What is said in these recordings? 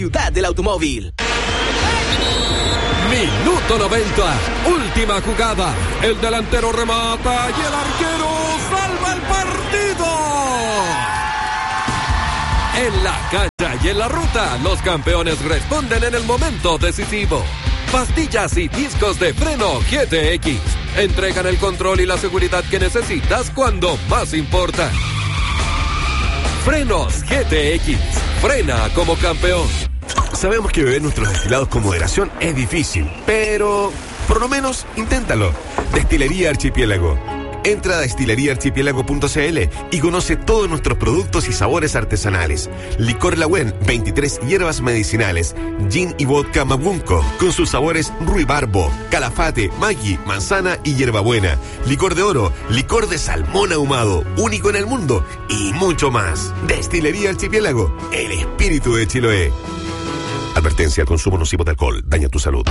Ciudad del automóvil. Minuto 90, última jugada. El delantero remata y el arquero salva el partido. En la cancha y en la ruta, los campeones responden en el momento decisivo. Pastillas y discos de freno GTX entregan el control y la seguridad que necesitas cuando más importa. Frenos GTX, frena como campeón. Sabemos que beber nuestros destilados con moderación es difícil, pero por lo menos inténtalo. Destilería Archipiélago. Entra a destileriaarchipiélago.cl y conoce todos nuestros productos y sabores artesanales. Licor Lagüen, 23 hierbas medicinales. Gin y vodka Mabunco, con sus sabores ruibarbo, calafate, maggi, manzana y hierbabuena. Licor de oro, licor de salmón ahumado, único en el mundo, y mucho más. Destilería Archipiélago, el espíritu de Chiloé. Advertencia: el consumo nocivo de alcohol daña tu salud.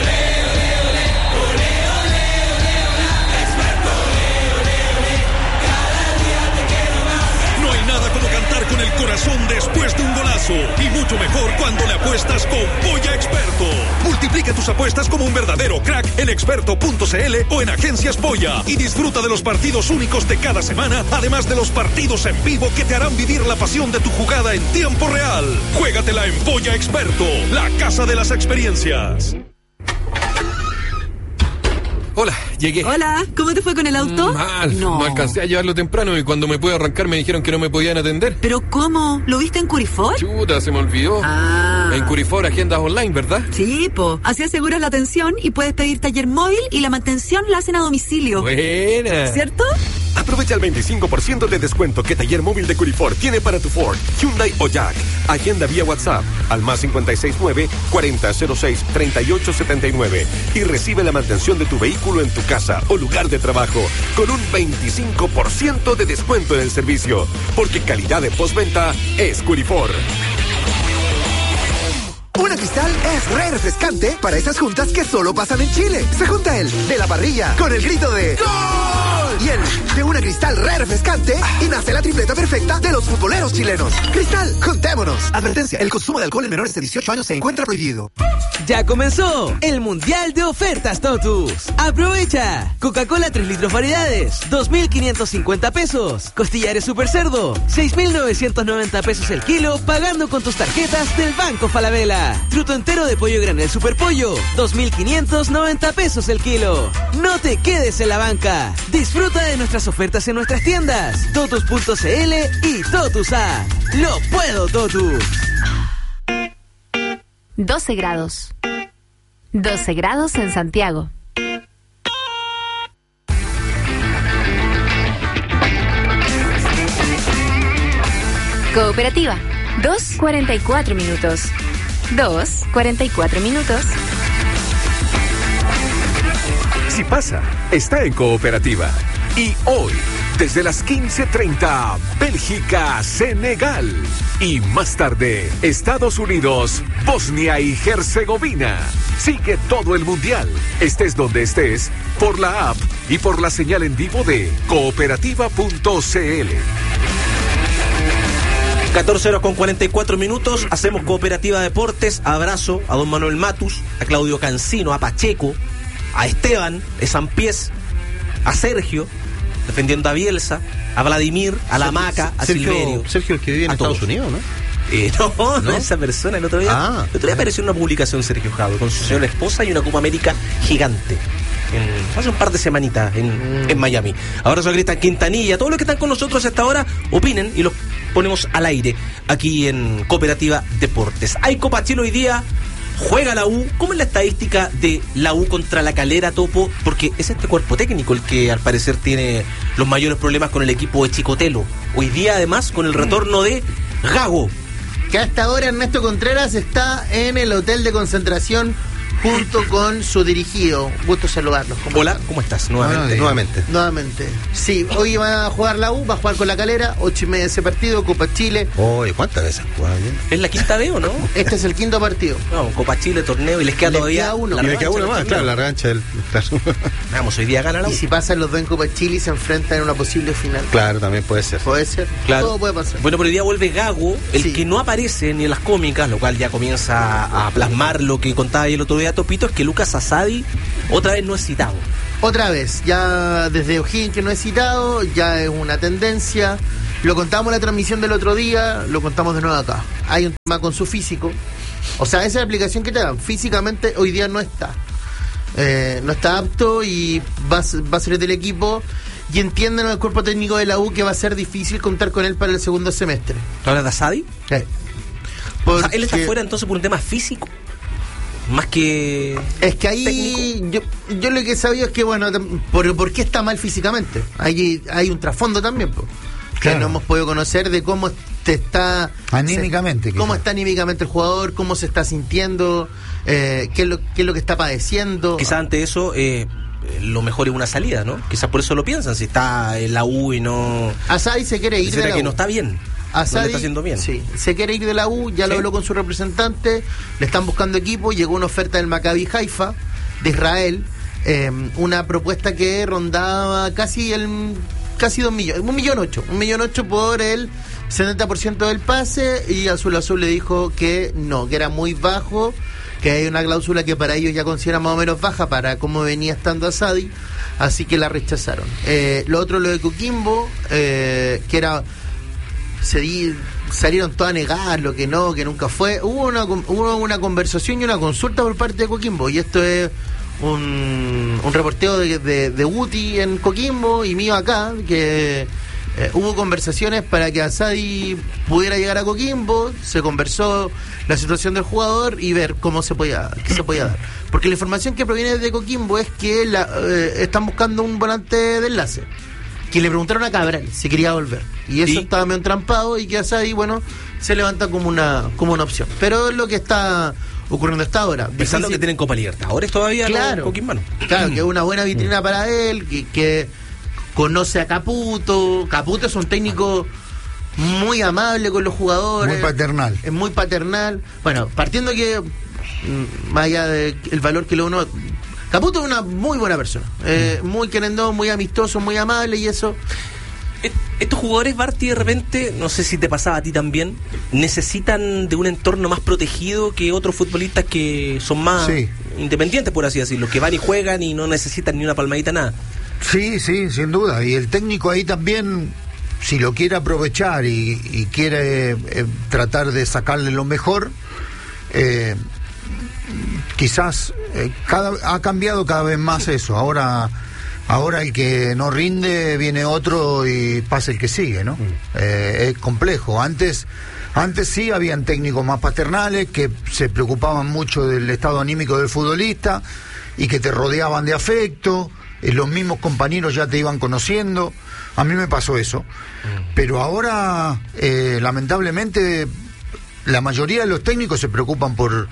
No hay nada como cantar con el corazón después de un golazo, y mucho mejor cuando le apuestas con Polla Experto. Multiplica tus apuestas como un verdadero crack en experto.cl o en Agencias Polla y disfruta de los partidos únicos de cada semana, además de los partidos en vivo que te harán vivir la pasión de tu jugada en tiempo real. Juégatela en Polla Experto, la casa de las experiencias. Hola, llegué. Hola, ¿cómo te fue con el auto? Mal, No. no alcancé a llevarlo temprano y cuando me pude arrancar me dijeron que no me podían atender. ¿Pero cómo? ¿Lo viste en Curifor? Chuta, se me olvidó. Ah. En Curifor, agendas online, ¿verdad? Sí, po. Así aseguras la atención y puedes pedir taller móvil y la mantención la hacen a domicilio. Buena. ¿Cierto? Aprovecha el 25% de descuento que Taller Móvil de Curifor tiene para tu Ford, Hyundai o Jack. Agenda vía WhatsApp al más 569-4006-3879 y recibe la mantención de tu vehículo en tu casa o lugar de trabajo con un 25% de descuento en el servicio, porque calidad de postventa es Curifor. Una Cristal es re refrescante para esas juntas que solo pasan en Chile. Se junta el de la parrilla con el grito de ¡Gol! Y el de una Cristal re refrescante y nace la tripleta perfecta de los futboleros chilenos. Cristal, juntémonos. Advertencia: el consumo de alcohol en menores de 18 años se encuentra prohibido. Ya comenzó el Mundial de Ofertas Totus. ¡Aprovecha! Coca-Cola 3 litros variedades, 2.550 pesos. Costillares Super Cerdo, 6.990 pesos el kilo, pagando con tus tarjetas del Banco Falabella. Truto entero de pollo granel Super Pollo, 2.590 pesos el kilo. No te quedes en la banca. Disfruta de nuestras ofertas en nuestras tiendas, totus.cl y Totus App. ¡Lo puedo, Totus! 12 grados. 12 grados en Santiago. Cooperativa. 2:44 minutos. 2:44 minutos. Si pasa, está en Cooperativa. Y hoy, desde las 15:30, Bélgica, Senegal. Y más tarde, Estados Unidos, Bosnia y Herzegovina. Sigue todo el mundial, estés donde estés, por la app y por la señal en vivo de cooperativa.cl. 14 horas con 44 minutos, hacemos Cooperativa Deportes. Abrazo a don Manuel Matus, a Claudio Cancino, a Pacheco, a Esteban de San Pies, a Sergio, defendiendo a Bielsa, a Vladimir, a La Maca, a Silverio. Sergio, el que vive en Estados Unidos, ¿no? No, esa persona. El otro día apareció en una publicación Sergio Jado con su señora esposa y una Copa América gigante. Hace un par de semanitas en Miami. Ahora soy Cristian Quintanilla. Todos los que están con nosotros hasta ahora opinen y los ponemos al aire aquí en Cooperativa Deportes. Hay Copa Chile hoy día. Juega la U. ¿Cómo es la estadística de la U contra la Calera, Topo? Porque es este cuerpo técnico el que al parecer tiene los mayores problemas con el equipo de Chicotelo. Hoy día además con el retorno de Gago, que hasta ahora Ernesto Contreras está en el hotel de concentración junto con su dirigido. Gusto saludarlos. Hola, ¿cómo estás? Nuevamente. Sí, hoy va a jugar la U, va a jugar con La Calera, 8:30 ese partido, Copa Chile. Oye, ¿cuántas veces juegan? ¿Es la quinta vez o no? Este es el quinto partido. No, Copa Chile, torneo, y les queda todavía uno. Y le queda uno más, claro, la revancha del... Vamos, hoy día gana la U. Y si pasan los dos en Copa Chile y se enfrentan en una posible final. Claro, también puede ser. Puede ser, claro. Todo puede pasar. Bueno, pero hoy día vuelve Gago, el que no aparece ni en las cómicas, lo cual ya comienza a plasmar lo que contaba ahí el otro día Topito, es que Lucas Asadi otra vez no es citado. Otra vez, ya desde O'Higgins que no es citado, ya es una tendencia. Lo contamos en la transmisión del otro día, lo contamos de nuevo acá. Hay un tema con su físico. O sea, esa es la explicación que te dan. Físicamente hoy día no está. No está apto y va a salir del equipo. Y entienden el cuerpo técnico de la U que va a ser difícil contar con él para el segundo semestre. ¿Tú hablas de Asadi? Sí. O sea, él está fuera entonces por un tema físico. Más que... Es que ahí yo lo que he sabido es que, bueno, ¿por qué está mal físicamente? Hay un trasfondo también, que no hemos podido conocer de cómo está... Anímicamente. Cómo está anímicamente el jugador, cómo se está sintiendo, qué es lo que está padeciendo. Quizás ante eso... lo mejor es una salida, ¿no? Quizás por eso lo piensan, si está en la U y no... Asadi se quiere ir de la U. Que no está bien. Asadi, no le está haciendo bien. Sí, se quiere ir de la U, ya lo habló con su representante, le están buscando equipo, llegó una oferta del Maccabi Haifa, de Israel, una propuesta que rondaba casi 2 millones, 1,8 millones por el 70% del pase, y Azul le dijo que no, que era muy bajo, que hay una cláusula que para ellos ya considera más o menos baja para cómo venía estando Asadi, así que la rechazaron. Lo otro, lo de Coquimbo, que era... salieron todas a negar lo que no, que nunca fue. Hubo una conversación y una consulta por parte de Coquimbo, y esto es un reporteo de Guti en Coquimbo y mío acá, que hubo conversaciones para que Asadi pudiera llegar a Coquimbo, se conversó la situación del jugador y ver qué se podía dar. Porque la información que proviene de Coquimbo es que están buscando un volante de enlace, que le preguntaron a Cabral si quería volver, y eso estaba medio entrampado, y que Asadi, bueno, se levanta como una opción, pero es lo que está ocurriendo hasta ahora. Pensando que tienen Copa Libertadores todavía, claro, Coquimbano. Claro, que es una buena vitrina para él, que conoce a Caputo. Caputo es un técnico muy amable con los jugadores, muy paternal. Es muy paternal. Bueno, partiendo que más allá del valor que uno... Caputo es una muy buena persona, muy querendón, muy amistoso, muy amable, y eso... Estos jugadores, Barty, de repente, no sé si te pasaba a ti también, necesitan de un entorno más protegido que otros futbolistas que son más independientes, por así decirlo, que van y juegan y no necesitan ni una palmadita, nada. Sí, sin duda. Y el técnico ahí también, si lo quiere aprovechar y quiere tratar de sacarle lo mejor, quizás ha cambiado cada vez más eso. Ahora el que no rinde viene otro y pasa el que sigue, ¿no? Es complejo. Antes sí habían técnicos más paternales que se preocupaban mucho del estado anímico del futbolista y que te rodeaban de afecto. Los mismos compañeros ya te iban conociendo. A mí me pasó eso. Pero ahora, lamentablemente, la mayoría de los técnicos se preocupan por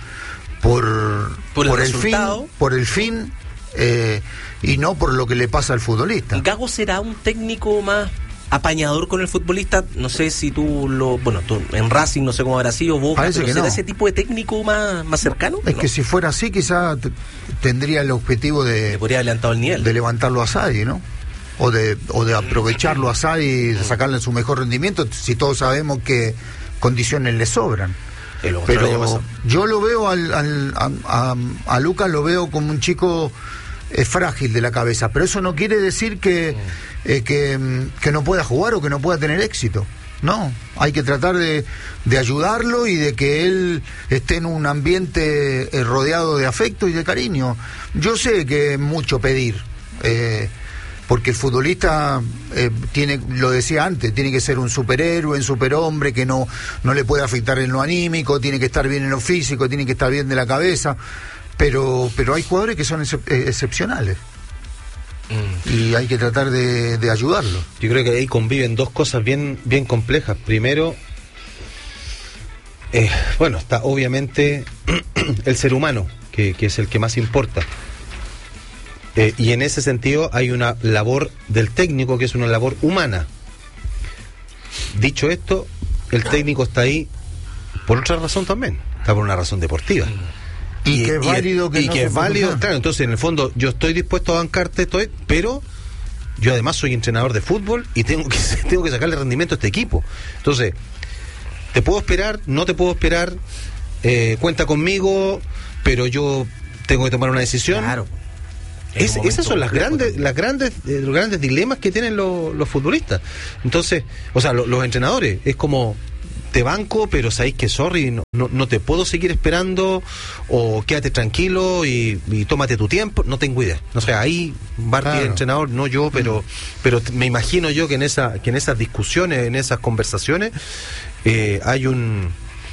el fin, y no por lo que le pasa al futbolista. ¿Gago será un técnico más apañador con el futbolista? No sé si tú tú en Racing, no sé cómo habrá sido vos, parece que ¿será no. Ese tipo de técnico más cercano? Es que si fuera así, quizá tendría el objetivo de podría haber levantado el nivel, de levantarlo a Asadi, ¿no? O de aprovecharlo a Asadi y de sacarle su mejor rendimiento, si todos sabemos que condiciones le sobran. Pero yo lo veo a Lucas, lo veo como un chico frágil de la cabeza, pero eso no quiere decir que no pueda jugar o que no pueda tener éxito. No, hay que tratar de ayudarlo y de que él esté en un ambiente rodeado de afecto y de cariño. Yo sé que es mucho pedir, porque el futbolista lo decía antes, tiene que ser un superhéroe, un superhombre, que no le puede afectar en lo anímico, tiene que estar bien en lo físico, tiene que estar bien de la cabeza, pero hay jugadores que son excepcionales. Y hay que tratar de ayudarlo. Yo creo que ahí conviven dos cosas bien complejas. Primero, está obviamente el ser humano, que es el que más importa. Y en ese sentido hay una labor del técnico que es una labor humana. Dicho esto, el técnico está ahí por otra razón también, está por una razón deportiva. Y que es válido que y no que se es válido, funcione. claro. Entonces, en el fondo, yo estoy dispuesto a bancarte, pero yo además soy entrenador de fútbol y tengo que sacarle rendimiento a este equipo. Entonces, te puedo esperar, no te puedo esperar, cuenta conmigo, pero yo tengo que tomar una decisión. Claro. Esas son los grandes dilemas que tienen los futbolistas. Entonces, o sea, los entrenadores, es como, te banco, pero sabéis que sorry, no te puedo seguir esperando, o quédate tranquilo y tómate tu tiempo, no tengo idea. O sea, ahí Barty, el entrenador, no yo, pero me imagino yo que en esas discusiones, en esas conversaciones, hay un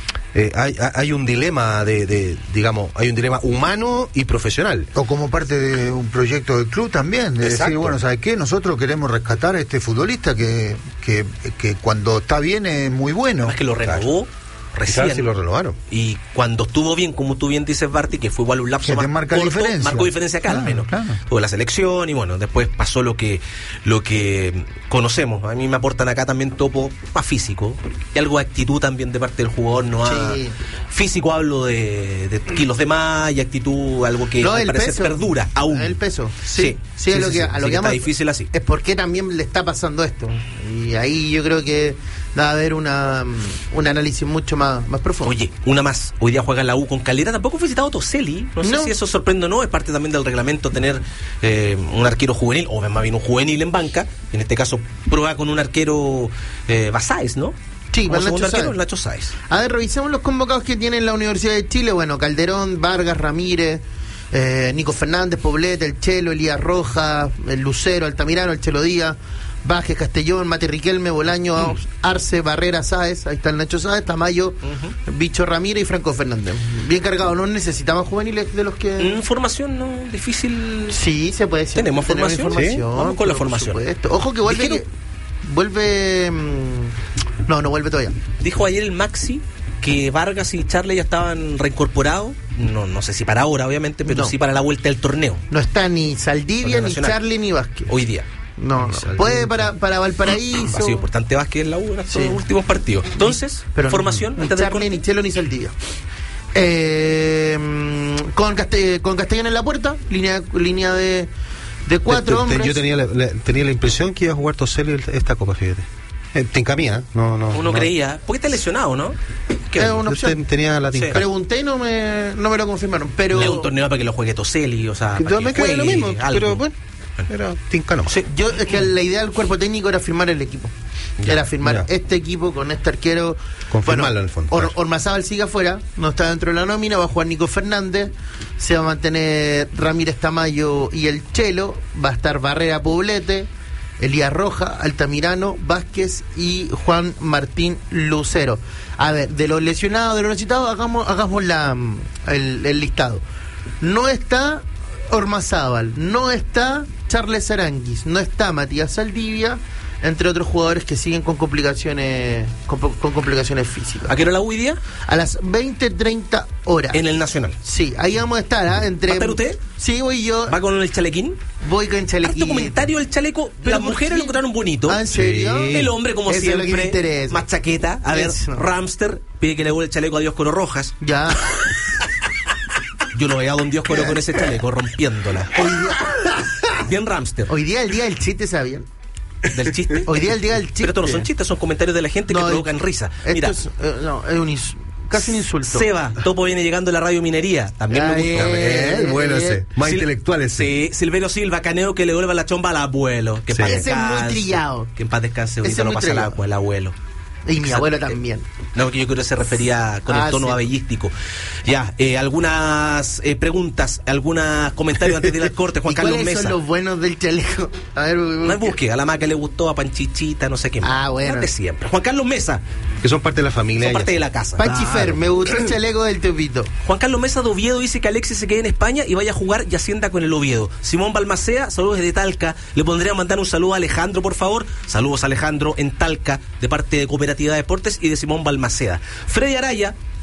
dilema digamos, hay un dilema humano y profesional. O como parte de un proyecto del club también, de decir, bueno, ¿sabes qué? Nosotros queremos rescatar a este futbolista que cuando está bien es muy bueno. Es que lo renovó recién. Si lo renovaron. Y cuando estuvo bien, como tú bien dices, Barty, que fue igual un lapso más marca corto, diferencia. marcó diferencia acá, al menos. Claro. Tuvo la selección y bueno, después pasó lo que conocemos. A mí me aportan acá también topo más físico y algo de actitud también de parte del jugador. Físico hablo de kilos de más y actitud, algo que al parecer perdura aún. El peso, sí, a lo que está vamos, difícil así. Es porque también le está pasando esto. Y ahí yo creo que va a haber un análisis mucho más profundo. Oye, una más. Hoy día juega la U con Calera. Tampoco fue citado Toselli. No sé si eso sorprende o no. Es parte también del reglamento tener un arquero juvenil, o más bien un juvenil en banca. En este caso, prueba con un arquero Basáez, ¿no? Sí, como Nacho arquero, Sáez. Nacho Sáez. A ver, revisemos los convocados que tiene la Universidad de Chile. Bueno, Calderón, Vargas, Ramírez, Nico Fernández, Poblete, el Chelo, Elías Rojas, el Lucero, Altamirano, el Chelo Díaz, Vázquez, Castellón, Mati Riquelme, Bolaño, Arce, Barrera, Sáez, ahí está el Nacho Sáez, Tamayo, Bicho Ramírez y Franco Fernández. Bien cargado, no necesitaban juveniles de los que... Formación, ¿no? Difícil. Sí, se puede decir. ¿Tenemos formación? ¿Sí? Vamos con la formación. Ojo que vuelve... No vuelve todavía. Dijo ayer el Maxi que Vargas y Charle ya estaban reincorporados. No sé si para ahora, obviamente, pero sí para la vuelta del torneo. No está ni Saldivia, ni Charle, ni Vázquez. Hoy día. No. Puede para Valparaíso. Ha sido importante Vázquez en la U en estos últimos partidos. Entonces, pero formación. Ni Charle, ni Chelo, ni Saldivia. Con Castellón en la puerta, línea de 4 hombres. Yo tenía la impresión que iba a jugar Toselli esta copa, fíjate. Te encamía, Uno creía, porque está lesionado, ¿no? Es una opción. Tenía la tinca. Pregunté y no me lo confirmaron, pero... Le un torneo para que lo juegue Toselli, o sea, para me que juegue lo mismo, algo. pero bueno, era tinca no. Sí, es que la idea del cuerpo técnico era firmar el equipo. Era firmar este equipo con este arquero. Confirmarlo en el fondo. Ormazábal sigue afuera, no está dentro de la nómina, va a jugar Nico Fernández, se va a mantener Ramírez, Tamayo y el Chelo, va a estar Barrera, Poblete, Elías Rojas, Altamirano, Vázquez y Juan Martín Lucero. A ver, de los lesionados, de los necesitados, hagamos el listado. No está Ormazábal, no está Charles Aranguis, no está Matías Saldivia, entre otros jugadores que siguen con complicaciones físicas. ¿A qué hora la U hoy día? A las 20:30 horas. En el Nacional. Sí, ahí vamos a estar, ¿Va a estar usted? Sí, voy yo. ¿Va con el chalequín? Voy con el chalequín. Harto comentario del chaleco. Las mujeres lo encontraron bonito. ¿En serio? Sí. El hombre, como eso siempre, es lo que me interesa. más chaqueta. A ver, Ramster pide que le vuelva el chaleco a Dioscoro Rojas. Ya. Yo lo veía a don Dioscoro con ese chaleco, rompiéndola. Bien Ramster. Hoy día el día del chiste, ¿sabían? ¿Del chiste? Hoy día el día del chiste. Pero estos no son chistes, son comentarios de la gente que provocan risa. Mira, es casi un insulto. Seba, Topo viene llegando a la radio Minería. También me gusta. Bueno ese. Más intelectual ese. Sí, Silverio Silva, Caneo que le vuelva la chomba al abuelo. Que en paz ese descanse. es muy trillado. Que en paz descanse, ahorita lo pasa el abuelo. Y mi abuelo también. No, porque yo creo que se refería con el tono abellístico. Ya, algunas preguntas, algunos comentarios antes de ir al corte. Juan Carlos Mesa. ¿Cuáles son los buenos del chaleco? A ver, no busque, a la maca le gustó, a Panchichita, no sé qué más. Bueno. De siempre. Juan Carlos Mesa. Que son parte de la familia. Son parte de la casa. Panchifer, me gustó el chaleco del Tepito. Juan Carlos Mesa de Oviedo dice que Alexis se quede en España y vaya a jugar y ascienda con el Oviedo. Simón Balmaceda, saludos desde Talca. Le pondría a mandar un saludo a Alejandro, por favor. Saludos a Alejandro en Talca, de parte de Cooperativa de Deportes y de Simón Balmaceda. Freddy Araya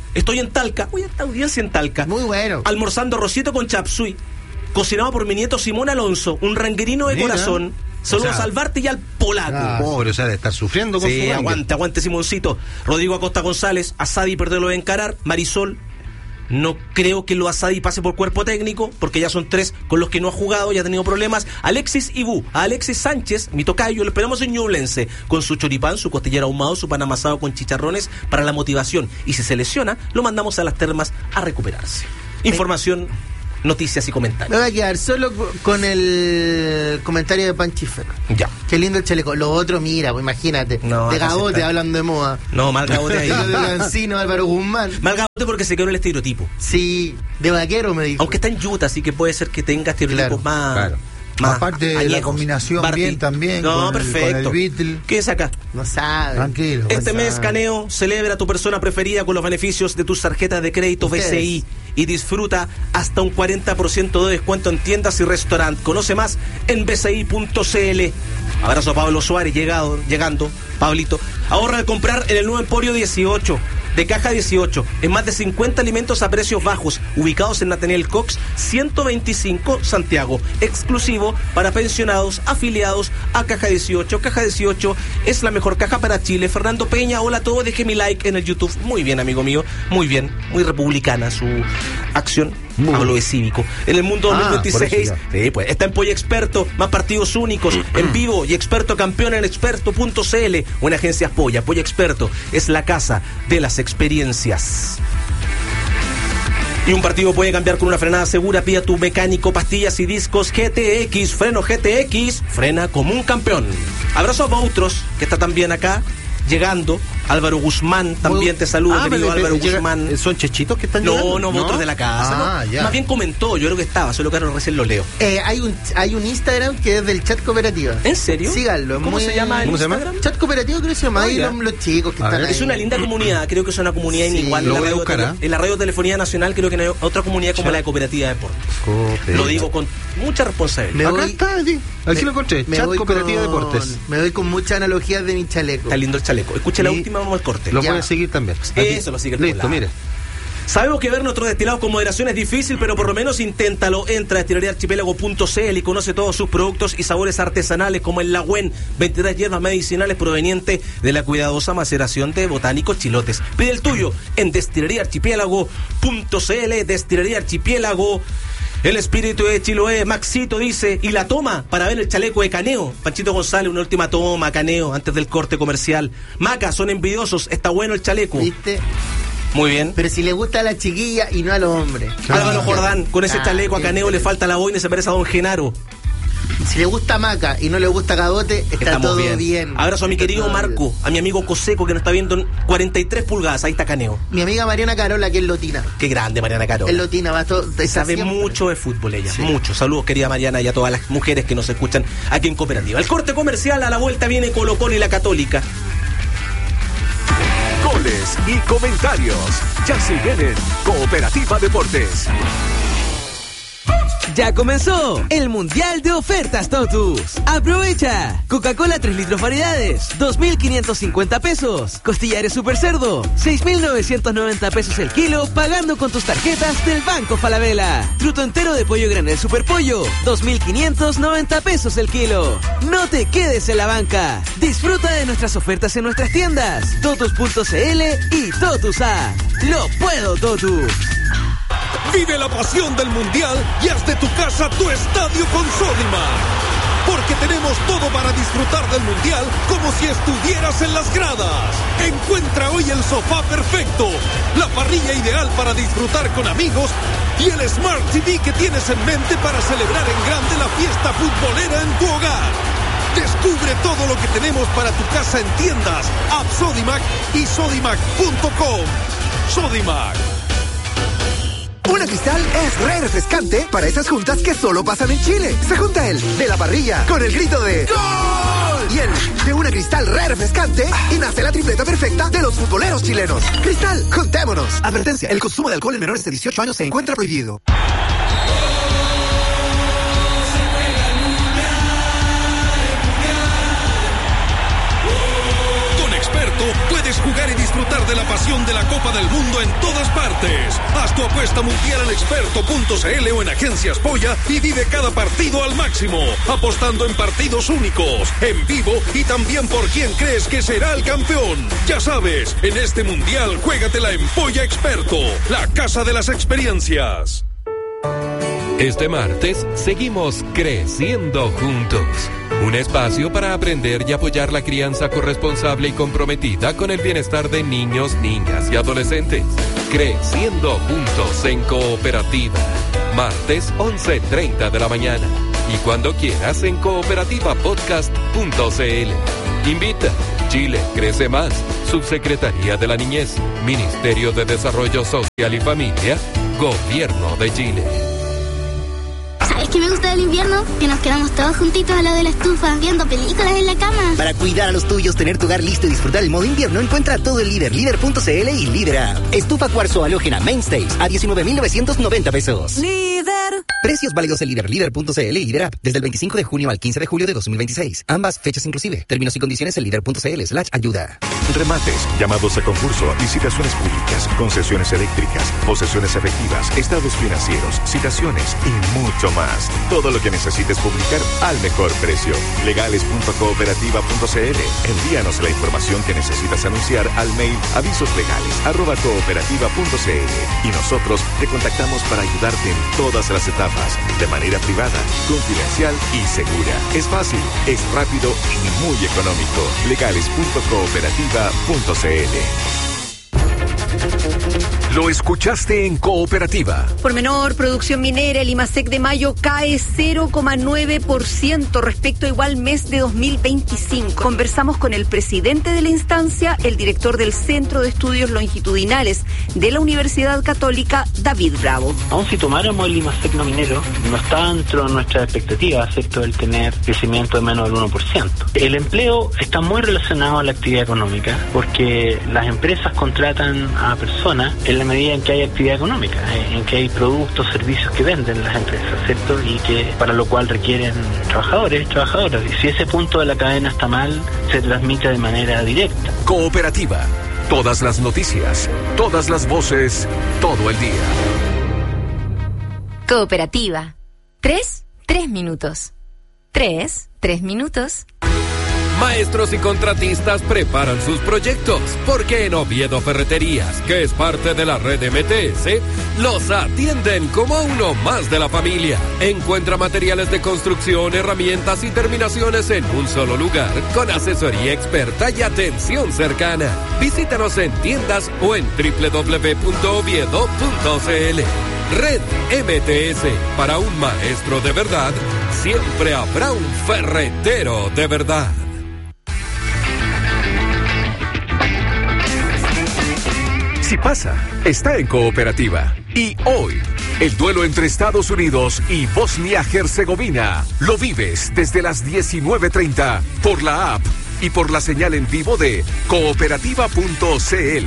Estoy en Talca. Uy, esta audiencia en Talca. Muy bueno. Almorzando arrocito con chapsui, cocinado por mi nieto Simón Alonso, un ranguerino de corazón. Saludos al Barte y al polaco. Pobre, o sea, de estar sufriendo con su aguante, aguante Simoncito. Rodrigo Acosta González, Asadi perderlo de encarar. Marisol, no creo que lo Asadi pase por cuerpo técnico, porque ya son 3 con los que no ha jugado, ya ha tenido problemas. Alexis Ibú, a Alexis Sánchez, mi tocayo, lo esperamos en Ñublense, con su choripán, su costillera ahumado, su pan amasado con chicharrones para la motivación. Y si se lesiona, lo mandamos a las termas a recuperarse. Información, noticias y comentarios. Me voy a quedar solo con el comentario de Panchifer. Ya. Qué lindo el chaleco. Lo otro, mira, pues imagínate. No, de Gabote hablando de moda. No, mal Gabote ahí. De Lancino, Álvaro Guzmán. Mal Gabote porque se quedó en el estereotipo. Sí, de vaquero me dijo. Aunque está en Utah, así que puede ser que tenga estereotipos más... Claro. Aparte de añejos. la combinación Barty. bien también no, con perfecto. El Beatle. ¿Qué es acá? No sabe. Tranquilo. Este mes, Caneo, celebra a tu persona preferida con los beneficios de tus tarjetas de crédito BCI y disfruta hasta un 40% de descuento en tiendas y restaurantes. Conoce más en bci.cl. Abrazo a Pablo Suárez llegando. Pablito, ahorra al comprar en el nuevo Emporio 18 de Caja 18, en más de 50 alimentos a precios bajos, ubicados en Nathaniel Cox 125 Santiago, exclusivo para pensionados afiliados a Caja 18. Caja 18 es la mejor caja para Chile. Fernando Peña, hola a todos, deje mi like en el YouTube. Muy bien, amigo mío, muy bien, muy republicana su acción. Hablo de cívico. En el mundo 2026, sí, pues, está en Polla Experto, más partidos únicos, en vivo y experto campeón en experto.cl o en agencias Polla. Polla Experto es la casa de las experiencias. Y un partido puede cambiar con una frenada segura. Pide a tu mecánico pastillas y discos GTX. Freno GTX, frena como un campeón. Abrazo a Boutros, que está también acá, llegando. Álvaro Guzmán también te saluda, querido Álvaro Guzmán. ¿Son chechitos que están llegando? No, otros de la casa. Ya. Más bien comentó, yo creo que estaba, solo que ahora recién lo leo. Hay un Instagram que es del Chat Cooperativa. ¿En serio? Síganlo. ¿Cómo se llama el Instagram? Chat Cooperativo, creo que se llama. Ahí los chicos que están ahí. Es una linda comunidad, creo que es una comunidad inigual. En la Radiotelefonía Nacional creo que no hay otra comunidad como la de Cooperativa de Deportes. Lo digo con mucha responsabilidad. Acá está, aquí lo encontré. Chat Cooperativa Deportes. Me doy con muchas analogías de mi chaleco. Está lindo el chaleco. Escucha la última, vamos al corte. Lo voy a seguir también. Eso lo sigue el Listo, mire. Sabemos que ver nuestros destilados con moderación es difícil, pero por lo menos inténtalo. Entra a destileriaarchipelago.cl y conoce todos sus productos y sabores artesanales, como el Lagüen, 23 hierbas medicinales provenientes de la cuidadosa maceración de botánicos chilotes. Pide el tuyo en destileriaarchipelago.cl. Destilería Archipiélago. El espíritu de Chiloé. Maxito dice, y la toma para ver el chaleco de Caneo. Panchito González, una última toma, Caneo, antes del corte comercial. Maca, son envidiosos, está bueno el chaleco. ¿Viste? Muy bien. Pero si le gusta a la chiquilla y no a los hombres. Álvaro Jordán, con ese chaleco a Caneo le falta la boina y se parece a Don Genaro. Si le gusta Maca y no le gusta Gabote, está todo bien. Abrazo a mi querido Marco, a mi amigo Coseco, que nos está viendo en 43 pulgadas. Ahí está Caneo. Mi amiga Mariana Carola, que es lotina. Qué grande Mariana Carola. Es lotina, sabe mucho de fútbol ella. Sí. Mucho. Saludos, querida Mariana, y a todas las mujeres que nos escuchan aquí en Cooperativa. El corte comercial, a la vuelta viene Colo-Colo y la Católica. Goles y comentarios. Ya siguen en Cooperativa Deportes. Ya comenzó el Mundial de Ofertas Totus. Aprovecha. Coca-Cola 3 litros variedades, 2.550 pesos. Costillares Super Cerdo, 6.990 pesos el kilo, pagando con tus tarjetas del Banco Falabella. Truto entero de pollo granel Super Pollo, 2.590 pesos el kilo. No te quedes en la banca. Disfruta de nuestras ofertas en nuestras tiendas, totus.cl y Totus App. Lo puedo, Totus. Vive la pasión del Mundial y haz de tu casa tu estadio con Sodimac. Porque tenemos todo para disfrutar del Mundial como si estuvieras en las gradas. Encuentra hoy el sofá perfecto, la parrilla ideal para disfrutar con amigos y el Smart TV que tienes en mente para celebrar en grande la fiesta futbolera en tu hogar. Descubre todo lo que tenemos para tu casa en tiendas, App Sodimac y Sodimac.com. Sodimac. Una Cristal es re refrescante para esas juntas que solo pasan en Chile. Se junta el de la parrilla con el grito de ¡Gol! Y el de una Cristal re refrescante y nace la tripleta perfecta de los futboleros chilenos. Cristal, juntémonos. Advertencia, el consumo de alcohol en menores de 18 años se encuentra prohibido. Con Experto puedes jugar y disfrutar disfrutar de la pasión de la Copa del Mundo en todas partes. Haz tu apuesta mundial en experto.cl o en Agencias Polla y vive cada partido al máximo, apostando en partidos únicos, en vivo y también por quién crees que será el campeón. Ya sabes, en este mundial juégatela en Polla Experto, la casa de las experiencias. Este martes seguimos creciendo juntos. Un espacio para aprender y apoyar la crianza corresponsable y comprometida con el bienestar de niños, niñas y adolescentes. Creciendo juntos en Cooperativa. Martes 11:30 de la mañana. Y cuando quieras en cooperativapodcast.cl. Invita. Chile crece más. Subsecretaría de la Niñez. Ministerio de Desarrollo Social y Familia. Gobierno de Chile. ¿Sabes qué me gusta del invierno? Que nos quedamos todos juntitos al lado de la estufa, viendo películas en la cama. Para cuidar a los tuyos, tener tu hogar listo y disfrutar el modo invierno, encuentra todo en Líder, Líder.cl y Líder App. Estufa cuarzo halógena Mainstays a 19,990 pesos. Líder. Precios válidos en Líder, Líder.cl y Líder App desde el 25 de junio al 15 de julio de 2026. Ambas fechas inclusive. Términos y condiciones en Líder.cl/ayuda. Remates, llamados a concurso, licitaciones públicas, concesiones eléctricas, posesiones efectivas, estados financieros, citaciones y mucho más. Todo lo que necesites publicar al mejor precio. Legales.cooperativa.cl. Envíanos la información que necesitas anunciar al mail avisoslegales@cooperativa.cl y nosotros te contactamos para ayudarte en todas las etapas, de manera privada, confidencial y segura. Es fácil, es rápido y muy económico. Legales.cooperativa.cl. Lo escuchaste en Cooperativa. Por menor producción minera, el IMASEC de mayo cae 0,9% respecto a igual mes de 2025. Conversamos con el presidente de la instancia, el director del Centro de Estudios Longitudinales de la Universidad Católica, David Bravo. Aún si tomáramos el IMASEC no minero, no está dentro de nuestras expectativas, ¿cierto?, el tener crecimiento de menos del 1%. El empleo está muy relacionado a la actividad económica, porque las empresas contratan a personas en la medida en que hay actividad económica, en que hay productos, servicios que venden las empresas, ¿cierto? Y que para lo cual requieren trabajadores, trabajadoras. Y si ese punto de la cadena está mal, se transmite de manera directa. Cooperativa. Todas las noticias, todas las voces, todo el día. Cooperativa. 3 minutos. 3 minutos. Maestros y contratistas preparan sus proyectos, porque en Oviedo Ferreterías, que es parte de la red MTS, los atienden como a uno más de la familia. Encuentra materiales de construcción, herramientas y terminaciones en un solo lugar, con asesoría experta y atención cercana. Visítanos en tiendas o en www.oviedo.cl. Red MTS, para un maestro de verdad, siempre habrá un ferretero de verdad. Si pasa, está en Cooperativa. Y hoy, el duelo entre Estados Unidos y Bosnia-Herzegovina lo vives desde las 19:30 por la app y por la señal en vivo de cooperativa.cl.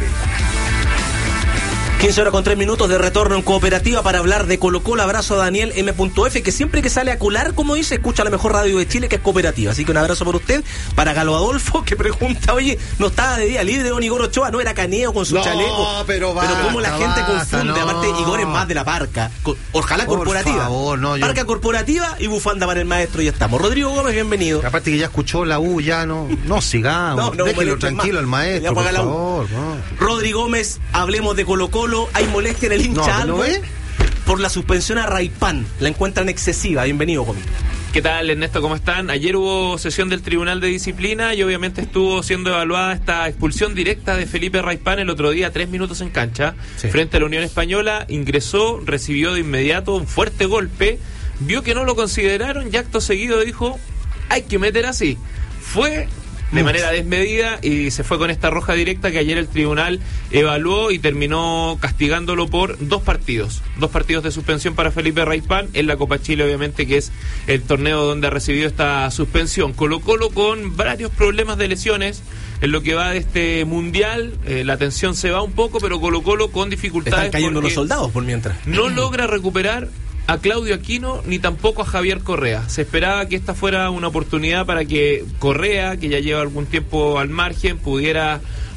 15:03 de retorno en Cooperativa para hablar de Colo-Colo. Abrazo a Daniel M.F, que siempre que sale a cular, como dice, escucha la mejor radio de Chile, que es Cooperativa. Así que un abrazo por usted. Para Galo Adolfo, que pregunta, oye, no estaba de día libre don Igor Ochoa, no era caneo con su chaleco. Pero como la gente confunde. Aparte, Igor es más de la parca. Ojalá por corporativa. Favor, parca corporativa y bufanda para el maestro, y ya estamos. Rodrigo Gómez, bienvenido. Aparte que ya escuchó la U, ya no sigamos. Déjelo tranquilo al maestro, por favor. Rodrigo Gómez, hablemos de Colo-Colo. Hay molestia en el hincha por la suspensión a Raipán. La encuentran excesiva. Bienvenido, Gómez. ¿Qué tal, Ernesto? ¿Cómo están? Ayer hubo sesión del Tribunal de Disciplina y obviamente estuvo siendo evaluada esta expulsión directa de Felipe Raipán el otro día, 3 minutos en cancha, frente a la Unión Española. Ingresó, recibió de inmediato un fuerte golpe, vio que no lo consideraron y acto seguido dijo, hay que meter así. Fue de manera desmedida y se fue con esta roja directa que ayer el tribunal evaluó y terminó castigándolo por 2 partidos de suspensión para Felipe Raipán en la Copa Chile, obviamente, que es el torneo donde ha recibido esta suspensión. Colo-Colo con varios problemas de lesiones en lo que va de este mundial. La tensión se va un poco, pero Colo-Colo con dificultades. Están cayendo los soldados por mientras. No logra recuperar a Claudio Aquino ni tampoco a Javier Correa. Se esperaba que esta fuera una oportunidad para que Correa, que ya lleva algún tiempo al margen, pudiera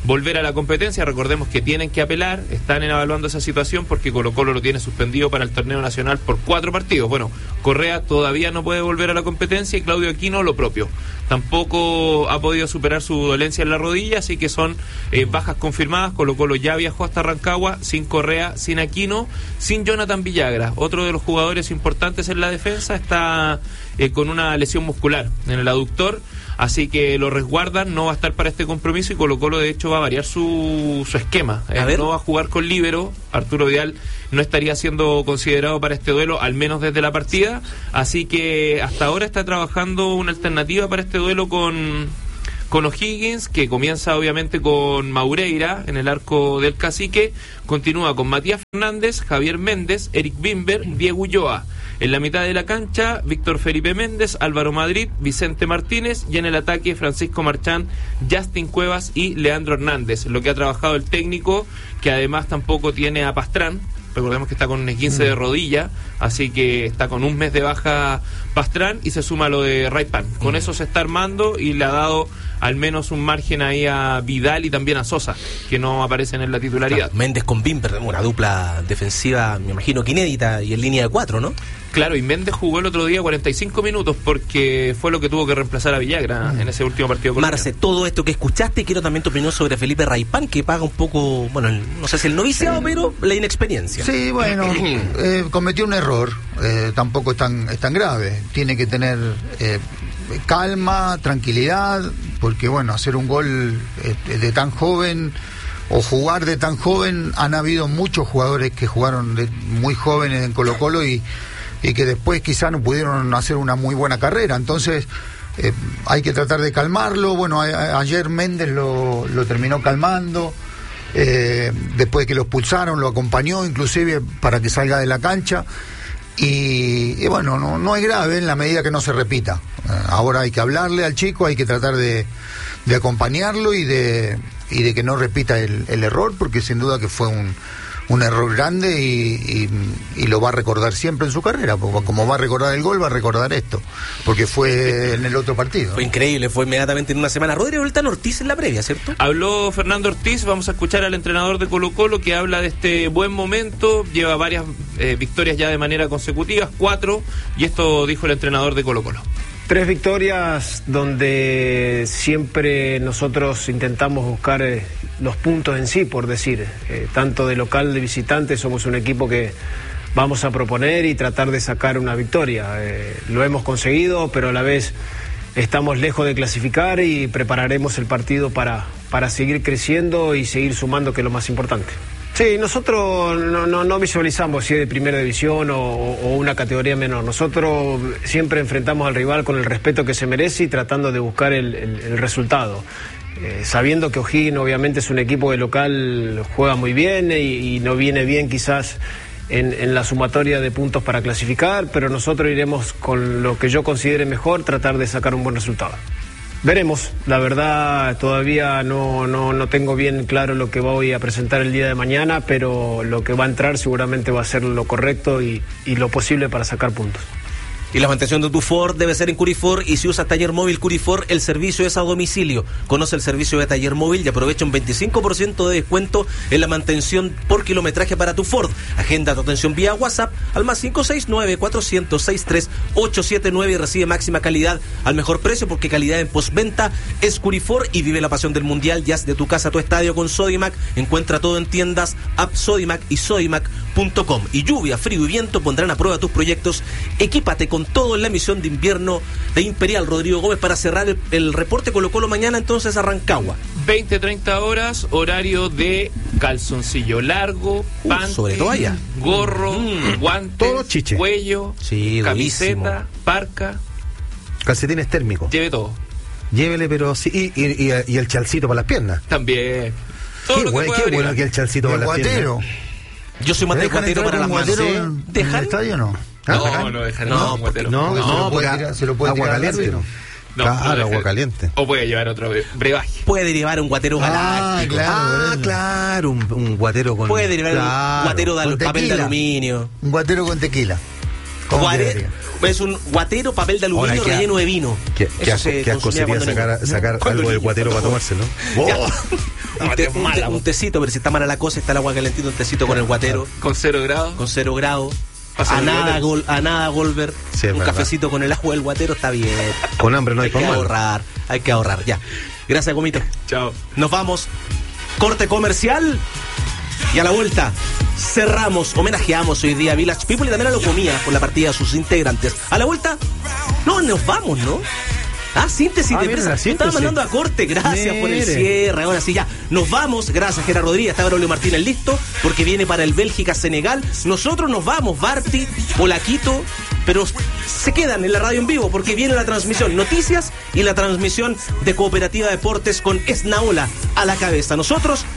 volver a la competencia. Recordemos que tienen que apelar, están evaluando esa situación porque Colo-Colo lo tiene suspendido para el torneo nacional por 4 partidos. Bueno, Correa todavía no puede volver a la competencia y Claudio Aquino lo propio. Tampoco ha podido superar su dolencia en la rodilla, así que son bajas confirmadas. Colo-Colo ya viajó hasta Rancagua sin Correa, sin Aquino, sin Jonathan Villagra. Otro de los jugadores importantes en la defensa está con una lesión muscular en el aductor, así que lo resguardan, no va a estar para este compromiso y Colo-Colo de hecho va a variar su esquema. No va a jugar con líbero. Arturo Vidal no estaría siendo considerado para este duelo, al menos desde la partida, así que hasta ahora está trabajando una alternativa para este duelo con O'Higgins, que comienza obviamente con Maureira en el arco del Cacique, continúa con Matías Fernández, Javier Méndez, Eric Bimber, Diego Ulloa. En la mitad de la cancha, Víctor Felipe Méndez, Álvaro Madrid, Vicente Martínez, y en el ataque, Francisco Marchán, Justin Cuevas y Leandro Hernández. Lo que ha trabajado el técnico, que además tampoco tiene a Pastrán. Recordemos que está con un esguince de rodilla, así que está con un mes de baja Pastrán y se suma lo de Raipan. Con eso se está armando y le ha dado al menos un margen ahí a Vidal y también a Sosa, que no aparecen en la titularidad. Claro, Méndez con Bimber, una dupla defensiva, me imagino que inédita y en línea de 4, ¿no? Claro, y Méndez jugó el otro día 45 minutos porque fue lo que tuvo que reemplazar a Villagra en ese último partido con Marce, todo esto que escuchaste, quiero también tu opinión sobre Felipe Raipan, que paga un poco, bueno, no sé si el noviciado, pero la inexperiencia. Sí, bueno, cometió un error, tampoco es tan grave. Tiene que tener calma, tranquilidad, porque bueno, hacer un gol de tan joven o jugar de tan joven, han habido muchos jugadores que jugaron muy jóvenes en Colo-Colo y que después quizá no pudieron hacer una muy buena carrera. Entonces hay que tratar de calmarlo. Bueno, ayer Méndez lo terminó calmando, después de que lo expulsaron lo acompañó inclusive para que salga de la cancha y bueno, no es grave en la medida que no se repita. Ahora hay que hablarle al chico, hay que tratar de acompañarlo y de que no repita el error, porque sin duda que fue un error grande y lo va a recordar siempre en su carrera, como va a recordar el gol, va a recordar esto, porque fue en el otro partido. Fue increíble, fue inmediatamente en una semana. Rodrigo Beltrán Ortiz en la previa, ¿cierto? Habló Fernando Ortiz, vamos a escuchar al entrenador de Colo-Colo que habla de este buen momento, lleva varias victorias ya de manera consecutiva, 4, y esto dijo el entrenador de Colo-Colo. 3 victorias donde siempre nosotros intentamos buscar los puntos en sí, por decir, tanto de local de visitante, somos un equipo que vamos a proponer y tratar de sacar una victoria. Lo hemos conseguido, pero a la vez estamos lejos de clasificar y prepararemos el partido para seguir creciendo y seguir sumando, que es lo más importante. Sí, nosotros no visualizamos si es de primera división o una categoría menor. Nosotros siempre enfrentamos al rival con el respeto que se merece y tratando de buscar el resultado. Sabiendo que O'Higgins obviamente es un equipo de local, juega muy bien y no viene bien quizás en la sumatoria de puntos para clasificar, pero nosotros iremos con lo que yo considere mejor, tratar de sacar un buen resultado. Veremos, la verdad todavía no tengo bien claro lo que voy a presentar el día de mañana, pero lo que va a entrar seguramente va a ser lo correcto y lo posible para sacar puntos. Y la mantención de tu Ford debe ser en Curifor, y si usas Taller Móvil Curifor, el servicio es a domicilio. Conoce el servicio de Taller Móvil y aprovecha un 25% de descuento en la mantención por kilometraje para tu Ford. Agenda tu atención vía WhatsApp al más 569-400-63879 y recibe máxima calidad al mejor precio, porque calidad en postventa es Curifor. Y vive la pasión del Mundial, ya de tu casa a tu estadio con Sodimac. Encuentra todo en tiendas, app Sodimac y sodimac.com. Y lluvia, frío y viento pondrán a prueba tus proyectos. Equípate con todo en la emisión de invierno de Imperial. Rodrigo Gómez para cerrar el reporte Colo-Colo mañana entonces a Rancagua. 20-30 horas, horario de calzoncillo largo, panty, sobre toalla, gorro, guantes, cuello, sí, camiseta, buenísimo, parca, calcetines térmicos. Lleve todo. Llévele, pero sí, y el chalcito para las piernas. También. Qué bueno que el chalcito para las piernas. Yo soy más de guatero para las manos. ¿Dejar el estadio o no? No, dejar no, guatero. No, se lo puede agua tirar caliente. Claro, agua caliente. O puede llevar otro brebaje. Puede llevar un guatero galáctico. Claro, un guatero con... Puede llevar un guatero de papel de aluminio. Un guatero con tequila. Es un guatero, papel de aluminio relleno de vino. Qué asco sería sacar algo del guatero para tomárselo. Un tecito, pero si está mala la cosa, está el agua calentita, un tecito con el guatero. Con 0 grados. Con 0 grados. A nada, Goldberg. Sí, un cafecito con el agua del guatero está bien. Con hambre no hay pan. Hay que ahorrar, ya. Gracias, Comito. Chao. Nos vamos. Corte comercial. Y a la vuelta cerramos, homenajeamos hoy día a Village People y también a Locomía por la partida de sus integrantes. A la vuelta, nos vamos, ¿no? Síntesis de empresa. Estaba mandando a corte, gracias por el cierre. Ahora sí, ya. Nos vamos, gracias Gerardo Rodríguez. Está Braulio Martínez listo, porque viene para el Bélgica-Senegal. Nosotros nos vamos, Barty, Polaquito, pero se quedan en la radio en vivo, porque viene la transmisión Noticias y la transmisión de Cooperativa Deportes con Esnaola a la cabeza. Nosotros